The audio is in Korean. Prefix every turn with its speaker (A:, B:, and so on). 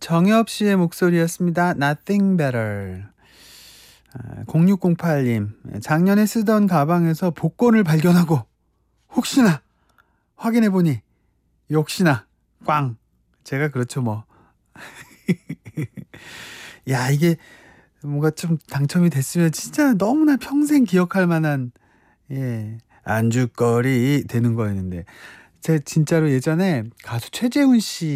A: 정엽 씨의 목소리였습니다. Nothing Better. 0608님, 작년에 쓰던 가방에서 복권을 발견하고 혹시나 확인해보니 역시나 꽝. 제가 그렇죠 뭐. 야, 이게 뭔가 좀 당첨이 됐으면 진짜 너무나 평생 기억할 만한 안주거리 되는 거였는데, 제 진짜로 예전에 가수 최재훈 씨